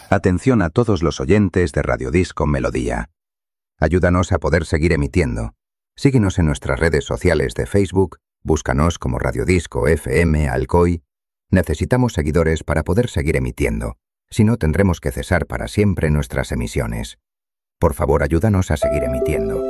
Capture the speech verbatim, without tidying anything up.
Atención a todos los oyentes de Radio Disco Melodía. Ayúdanos a poder seguir emitiendo. Síguenos en nuestras redes sociales de Facebook, búscanos como Radio Disco F M Alcoy. Necesitamos seguidores para poder seguir emitiendo. Si no, tendremos que cesar para siempre nuestras emisiones. Por favor, ayúdanos a seguir emitiendo.